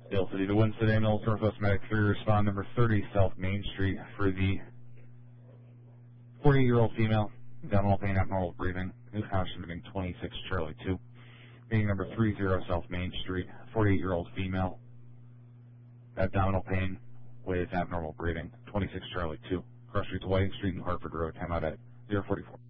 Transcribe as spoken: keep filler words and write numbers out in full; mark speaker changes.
Speaker 1: Dale City to Winston Ambulance, Northwest Medic three, respond number thirty, South Main Street, for the forty-eight-year-old female, abdominal pain, abnormal breathing, new caution being twenty-six Charlie two. Meeting number thirty, South Main Street, forty-eight-year-old female, abdominal pain with abnormal breathing, twenty-six Charlie two. Cross Street to Whiting Street and Hartford Road, time out at zero forty-four.